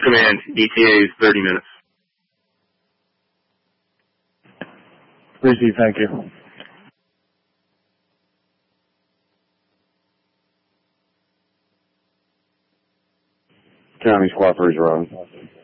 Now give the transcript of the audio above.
Command, ETA is 30 minutes. Received, thank you. County Squad 3's Ron.